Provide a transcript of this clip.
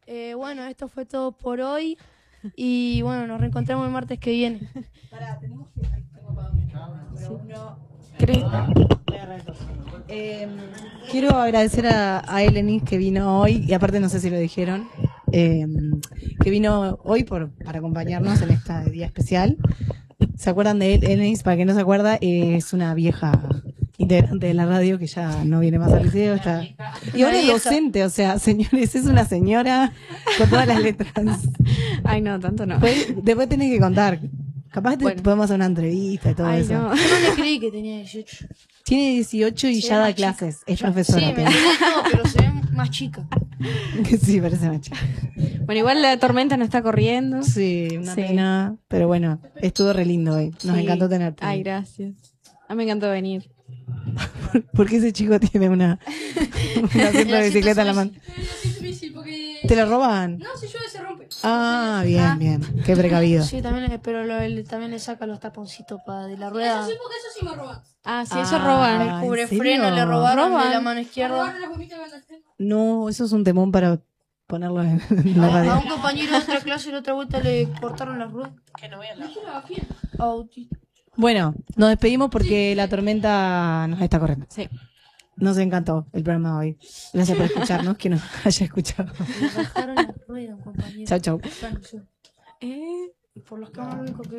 Bueno, esto fue todo por hoy. Y bueno, nos reencontramos el martes que viene. Quiero agradecer a Elenis que vino hoy, y aparte no sé si lo dijeron, que vino hoy para acompañarnos en este día especial. ¿Se acuerdan de Elenis? Para quien no se acuerda, es una vieja integrante de la radio que ya no viene más al liceo. Y ahora es docente, o sea, señores, es una señora con todas las letras. Ay, no, tanto no. Después tenés que contar. Capaz te podemos hacer una entrevista y todo eso. No. Yo no le creí que tenía 18. Tiene 18 y ya da clases. Es profesora. Sí, me entiendo, pero se ve más chica. Sí, parece más chica. Bueno, igual la tormenta no está corriendo. Sí, una pena. Pero bueno, estuvo re lindo hoy. Nos encantó tenerte. Ay, gracias. A mí me encantó venir. Porque ese chico tiene una asiento de bicicleta en la mano. ¿Te lo roban? No, si llueve se rompe. Ah, bien, bien. Qué precavido. Sí, también, pero también le saca los taponcitos de la rueda. Sí, porque eso sí me roban. Ah, sí, eso roban. El cubrefreno le robaron de la mano izquierda. No, eso es un temón para ponerlo en la radio. A un compañero de otra clase la otra vuelta le cortaron las ruedas. Que no vean la Bueno, nos despedimos porque la tormenta nos está corriendo. Sí. Nos encantó el programa de hoy. Gracias por escucharnos, que nos haya escuchado. Le bajaron las ruedas, compañero. Chau, chau. Por los que